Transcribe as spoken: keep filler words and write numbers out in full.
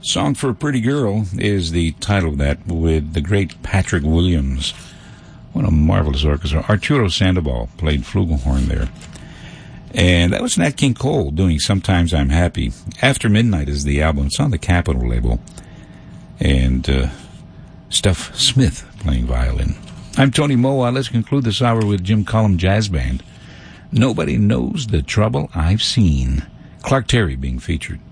Song for a Pretty Girl is the title of that, with the great Patrick Williams. What a marvelous orchestra. Arturo Sandoval played flugelhorn there. And that was Nat King Cole doing Sometimes I'm Happy. After Midnight is the album. It's on the Capitol label. And uh, Stuff Smith playing violin. I'm Tony Moa. Let's conclude this hour with Jim Cullum Jazz Band. Nobody Knows the Trouble I've Seen. Clark Terry being featured.